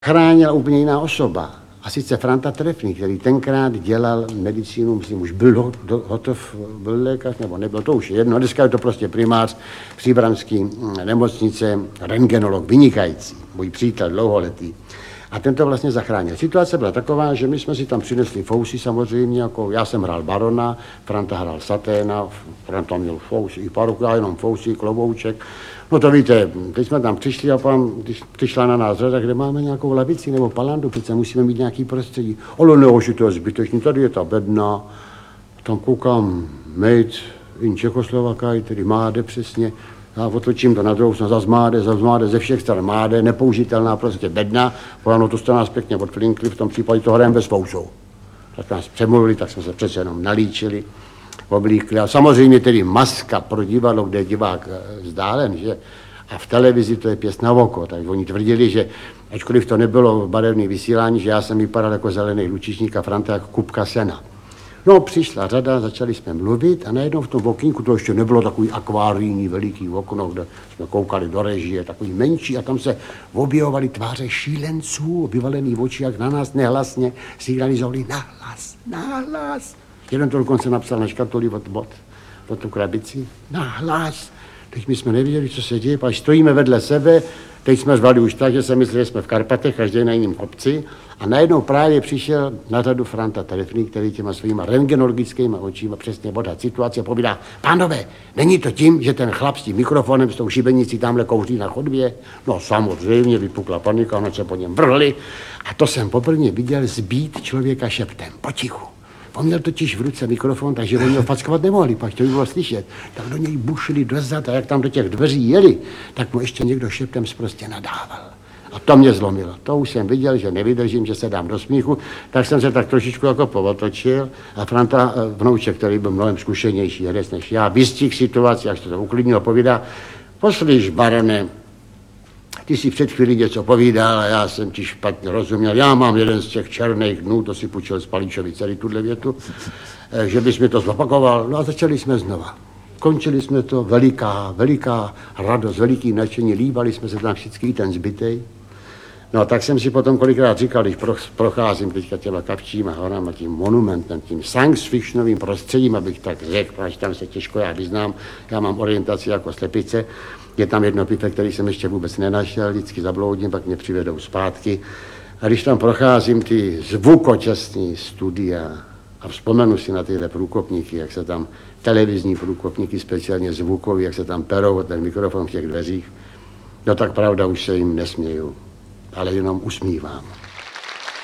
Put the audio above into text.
Chránila úplně jiná osoba. A sice Franta Trefný, který tenkrát dělal medicínu, myslím, už byl hotov, byl lékař, nebo nebyl, to už je jedno. Dneska je to prostě primář příbramské nemocnice, rentgenolog, vynikající, můj přítel dlouholetý. A ten to vlastně zachránil. Situace byla taková, že my jsme si tam přinesli fousy samozřejmě, jako já jsem hrál barona, Franta hrál saténa, Franta měl fousy, paruku, já jenom fousy, klobouček. No to víte, teď jsme tam přišli a když přišla na nás řada, kde máme nějakou lavici nebo palandu, přece musíme mít nějaký prostředí. Ale ne, že to je zbytečný, tady je ta bedna, tam koukám, made in Čechoslovakaj, tedy máde přesně. Já otočím to na druhou stranu, zas máde, ze všech stran máde, nepoužitelná prostě bedna, no to jste nás pěkně odflinkli, v tom případě to hrajeme bez fousou. Tak nás přemluvili, tak jsme se přece jenom nalíčili, oblíkli a samozřejmě tedy maska pro divadlo, kde je divák vzdálen, že? A v televizi to je pěst na oko, tak oni tvrdili, že ačkoliv to nebylo barevné vysílání, že já jsem vypadal jako zelený lučičník a Franta jako kupka sena. No, přišla řada, začali jsme mluvit a najednou v tom okýnku, to ještě nebylo takový akvárijní veliký okno, kde jsme koukali do režie, takový menší a tam se objevovaly tváře šílenců, vyvalený oči, jak na nás nehlasně signalizovali nahlas. Jeden to dokonce napsal na škatuli od tu krabici, nahlas. Teď my jsme nevěděli, co se děje, až stojíme vedle sebe, teď jsme zvali už tak, že se mysleli, že jsme v Karpatech, každý na jiném kopci. A najednou právě přišel na řadu Franta Trefný, který těma svýma rentgenologickými očima přesně odhad situaci a povídá, pánové, není to tím, že ten chlap s tím mikrofonem, s tou šibenicí tamhle kouří na chodbě? No samozřejmě, vypukla panika, ona se po něm vrhli. A to jsem poprvé viděl zbít člověka šeptem, potichu. On měl totiž v ruce mikrofon, takže oni ho fackovat nemohli, pak to by bylo slyšet. Tak do něj bušili dozad a jak tam do těch dveří jeli, tak mu ještě někdo šeptem prostě nadával. A to mě zlomilo. To už jsem viděl, že nevydržím, že se dám do smíchu, tak jsem se tak trošičku jako povotočil a Franta vnouček, který byl mnohem zkušenější herec než já, vystihl situaci, jak se to uklidnil, povídá, poslyš, barone, ty si před chvílí něco povídal a já jsem ti špatně rozuměl. Já mám jeden z těch černých dnů, to si půjčil z Paličovi celý tuhle větu, že bys mi to zopakoval. No a začali jsme znova. Končili jsme to, veliká radost, veliký nadšení, líbali jsme se tam všichni ten zbytej. No a tak jsem si potom kolikrát říkal, když procházím teďka těma Kavčíma horama, tím monumentem, tím science fictionovým prostředím, abych tak řekl, protože tam se těžko já vyznám, já mám orientaci jako slepice, je tam jedno pife, který jsem ještě vůbec nenašel, vždycky zabloudím, pak mě přivedou zpátky. A když tam procházím ty zvukočasný studia a vzpomenu si na tyhle průkopníky, jak se tam televizní průkopníky, speciálně zvukový, jak se tam perou ten mikrofon v těch dveřích, no tak pravda už se jim nesměju, ale jenom usmívám.